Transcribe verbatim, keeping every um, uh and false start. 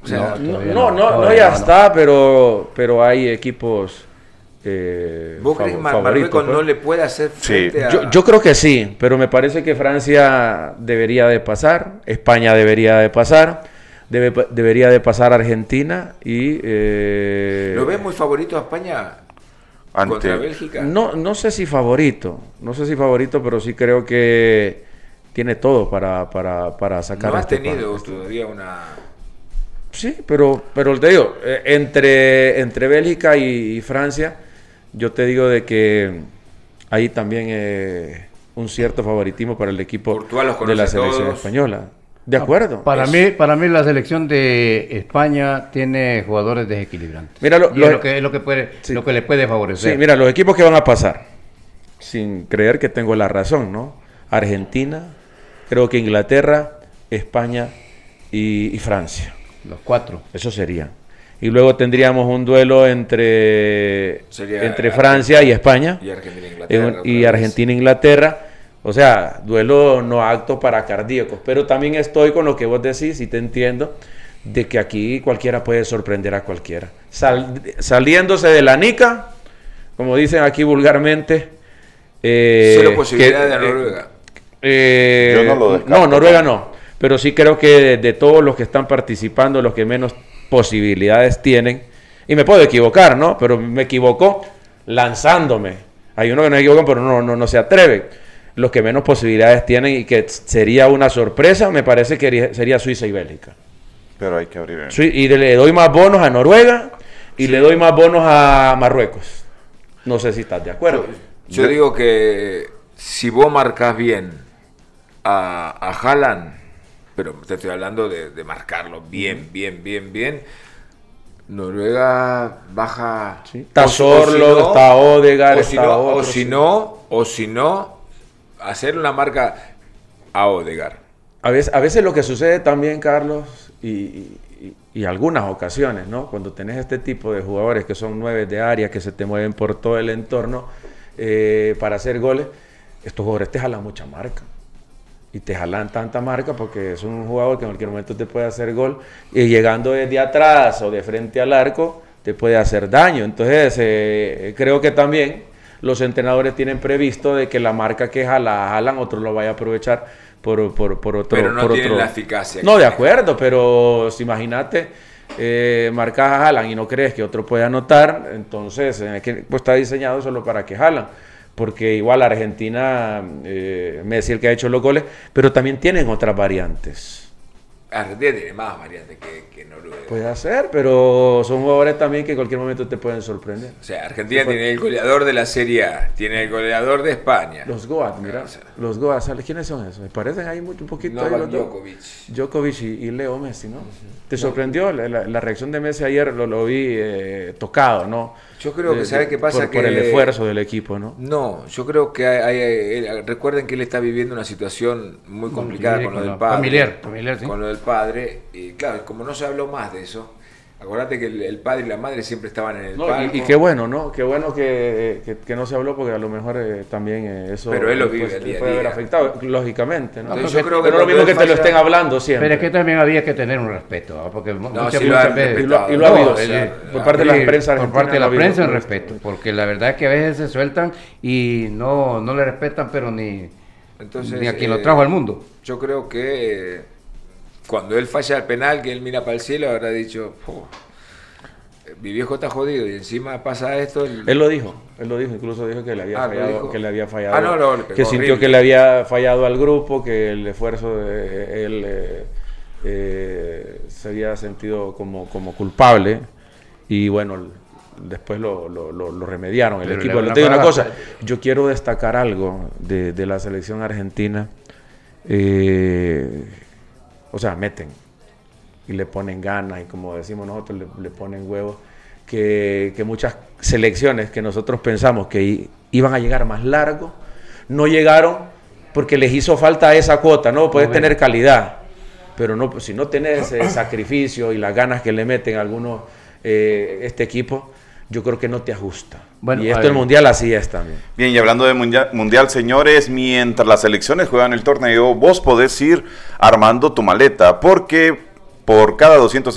sea, no, no, no, no, no, ya no. está, pero, pero hay equipos eh, ¿Vos crees que Marruecos no le puede hacer frente sí. a...? Yo, yo creo que sí, pero me parece que Francia debería de pasar, España debería de pasar, debe, debería de pasar Argentina y... Eh, ¿Lo ves muy favorito a España ante contra Bélgica? No, no sé si favorito, no sé si favorito, pero sí creo que tiene todo para, para, para sacar no a este ha tenido pan, todavía una... Sí, pero, pero te digo, eh, entre, entre Bélgica y, y Francia, yo te digo de que hay también eh, un cierto favoritismo para el equipo de la selección todos. española. ¿De acuerdo? Para es... mí, para mí la selección de España tiene jugadores desequilibrantes. Mira, lo, y lo, es lo que, es lo que puede, sí. lo que le puede favorecer. Sí, mira, los equipos que van a pasar, sin creer que tengo la razón, ¿no? Argentina, creo que Inglaterra, España y, y Francia. Los cuatro. Eso sería. Y luego tendríamos un duelo entre, entre Francia y España. Y Argentina-Inglaterra. Y Argentina-Inglaterra. O sea, duelo no apto para cardíacos. Pero también estoy con lo que vos decís y te entiendo de que aquí cualquiera puede sorprender a cualquiera. Sal, saliéndose de la nica, como dicen aquí vulgarmente. Eh, Solo posibilidad que, de Noruega. Eh, Yo no lo descarto. No, Noruega no. Pero sí creo que de, de todos los que están participando, los que menos posibilidades tienen, y me puedo equivocar, ¿no? Pero me equivoco lanzándome. Hay uno que no se equivocan, pero no, no, no se atreven. Los que menos posibilidades tienen y que sería una sorpresa, me parece que sería Suiza y Bélgica. Pero hay que abrir. Sí, y le doy más bonos a Noruega y sí. le doy más bonos a Marruecos. No sé si estás de acuerdo. Yo, yo digo que si vos marcas bien a, a Haaland, pero te estoy hablando de, de marcarlo bien, bien, bien, bien. Noruega baja... Sí. Está Sorlo, está Odegaard, está no, otro, O si sí. no, o si no, hacer una marca a Odegaard. A veces, a veces lo que sucede también, Carlos, y, y, y algunas ocasiones, ¿no? Cuando tenés este tipo de jugadores que son nueve de área, que se te mueven por todo el entorno eh, para hacer goles, estos jugadores te jalan mucha marca. Y te jalan tanta marca porque es un jugador que en cualquier momento te puede hacer gol y llegando desde atrás o de frente al arco te puede hacer daño. Entonces eh, creo que también los entrenadores tienen previsto de que la marca que jala, jalan, otro lo vaya a aprovechar por, por, por otro... Pero no por tienen otro... la eficacia. No, de acuerdo, pero si imagínate, eh, marcas a jalan y no crees que otro puede anotar, entonces eh, que, pues, está diseñado solo para que jalan. Porque igual Argentina, eh, Messi el que ha hecho los goles, pero también tienen otras variantes. Argentina tiene más variantes que, que Noruega. Puede ser, pero son jugadores también que en cualquier momento te pueden sorprender. O sea, Argentina tiene el goleador de la Serie A, tiene el goleador de España. Los Goat, mira, o sea, los Goat, ¿quiénes son esos? Me parecen ahí mucho, un poquito. Novak ahí Djokovic. Djokovic y, y Leo Messi, ¿no? Uh-huh. ¿Te sorprendió? La, la, la reacción de Messi ayer lo, lo vi eh, tocado, ¿no? Yo creo que, de, ¿sabe qué pasa? Por, que por el esfuerzo del equipo, ¿no? No, yo creo que hay, hay, hay, recuerden que él está viviendo una situación muy complicada muy con, con lo del padre. Familiar, familiar, sí. Con lo del padre. Y claro, como no se habló más de eso, acuérdate que el, el padre y la madre siempre estaban en el no, palco. Y, y qué bueno, ¿no? Qué bueno que, que, que no se habló porque a lo mejor eh, también eh, eso... Pero él lo vive pues, el día puede a haber día. afectado, lógicamente, ¿no? Entonces, yo creo que pero lo mismo que te lo estén hablando siempre. Pero es que también había que tener un respeto, ¿no? Porque no, muchas, si muchas lo veces... Y lo, y lo ha habido, no, sí, el, por parte de la prensa Por parte de la prensa en habido, respeto, porque la verdad es que a veces se sueltan y no, no le respetan, pero ni, Entonces, ni a quien eh, lo trajo al mundo. Yo creo que eh, cuando él falla el penal, que él mira para el cielo, habrá dicho... Oh, mi viejo está jodido y encima pasa esto. El... Él lo dijo, él lo dijo, incluso dijo que le había ah, fallado, que le había fallado, ah, no, no, le pegó que sintió horrible. que le había fallado al grupo, que el esfuerzo de él eh, eh, se había sentido como, como culpable y bueno, después lo, lo, lo, lo remediaron el Pero equipo. Le digo una cosa, yo quiero destacar algo de, de la selección argentina, eh, o sea, meten y le ponen ganas y como decimos nosotros, le, le ponen huevos, que, que muchas selecciones que nosotros pensamos que i, iban a llegar más largo, no llegaron porque les hizo falta esa cuota, ¿no? Puedes tener calidad, pero no, si no tenés ese sacrificio y las ganas que le meten algunos eh, este equipo, yo creo que no te ajusta. Bueno, y esto el Mundial así es también. Bien, y hablando de mundial, mundial, señores, mientras las selecciones juegan el torneo, vos podés ir armando tu maleta, porque por cada doscientos